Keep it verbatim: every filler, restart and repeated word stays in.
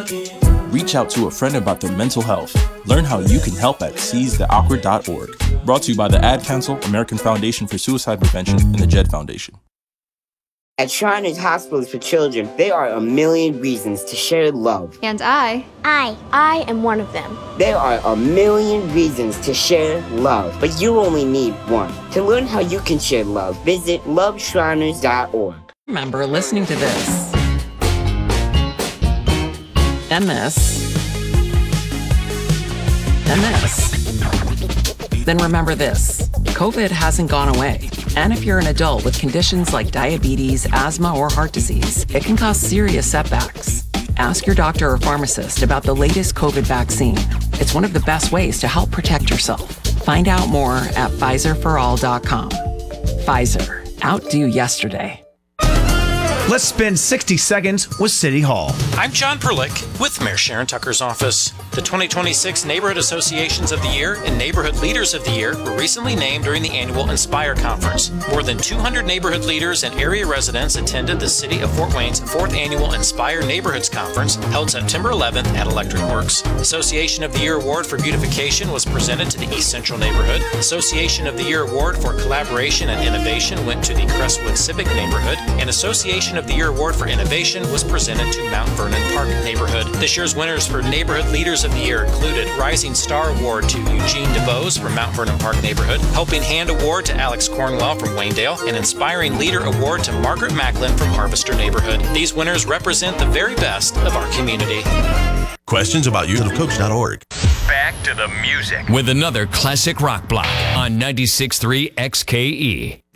Reach out to a friend about their mental health. Learn how you can help at seize the awkward dot org. Brought to you by the Ad Council, American Foundation for Suicide Prevention, and the Jed Foundation. At Shriners Hospitals for Children, there are a million reasons to share love. And I, I, I am one of them. There are a million reasons to share love, but you only need one. To learn how you can share love, visit love shriners dot org. Remember listening to this. And this. And this. Then remember this. COVID hasn't gone away. And if you're an adult with conditions like diabetes, asthma, or heart disease, it can cause serious setbacks. Ask your doctor or pharmacist about the latest COVID vaccine. It's one of the best ways to help protect yourself. Find out more at Pfizer for all dot com. Pfizer. Outdo yesterday. Let's spend sixty seconds with City Hall. I'm John Perlick with Mayor Sharon Tucker's office. The twenty twenty-six Neighborhood Associations of the Year and Neighborhood Leaders of the Year were recently named during the annual Inspire Conference. More than two hundred neighborhood leaders and area residents attended the City of Fort Wayne's fourth annual Inspire Neighborhoods Conference held September eleventh at Electric Works. Association of the Year Award for Beautification was presented to the East Central neighborhood. Association of the Year Award for Collaboration and Innovation went to the Crestwood Civic neighborhood. And Association of the Year Award for Innovation was presented to Mount Vernon Park neighborhood. This year's winners for Neighborhood Leaders of the Year included Rising Star Award to Eugene DeBose from Mount Vernon Park neighborhood, Helping Hand Award to Alex Cornwell from Waynedale, and Inspiring Leader Award to Margaret Macklin from Harvester neighborhood. These winners represent the very best of our community. Questions about youth of coach dot org. Back to the music with another classic rock block on ninety-six point three X K E.